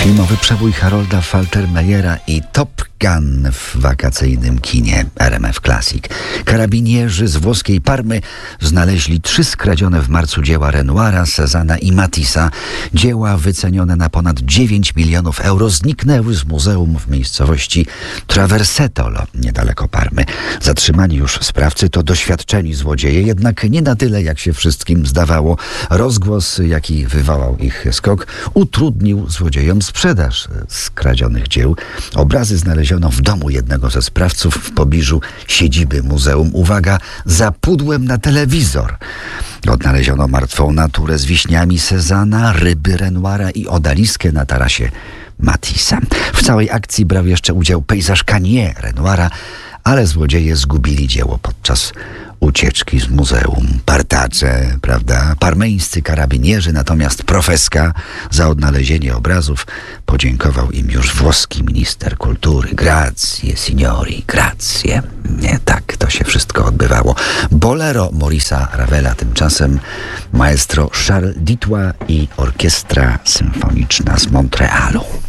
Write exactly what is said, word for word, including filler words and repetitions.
Filmowy przebój Harolda Faltermeyera i Top Gun w wakacyjnym kinie R M F Classic. Karabinierzy z włoskiej Parmy znaleźli trzy skradzione w marcu dzieła Renoira, Cézanna i Matissa. Dzieła wycenione na ponad dziewięć milionów euro zniknęły z muzeum w miejscowości Traversetolo, niedaleko Parmy. Zatrzymani już sprawcy to doświadczeni złodzieje, jednak nie na tyle, jak się wszystkim zdawało. Rozgłos, jaki wywołał ich skok, utrudnił złodziejom sprzedaż skradzionych dzieł. Obrazy znaleziono w domu jednego ze sprawców w pobliżu siedziby muzeum. Uwaga, za pudłem na telewizor. Odnaleziono martwą naturę z wiśniami Cézanna, ryby Renoira i odaliskę na tarasie Matissa. W całej akcji brał jeszcze udział pejzaż Cagnier Renoira, ale złodzieje zgubili dzieło podczas ucieczki z muzeum. Partacze, prawda? Parmeńscy karabinierzy, natomiast profeska za odnalezienie obrazów podziękował im już włoski minister kultury. Grazie, signori, grazie. Nie tak to się wszystko odbywało. Bolero Maurice'a Ravela tymczasem maestro Charles Dittois i orkiestra symfoniczna z Montrealu.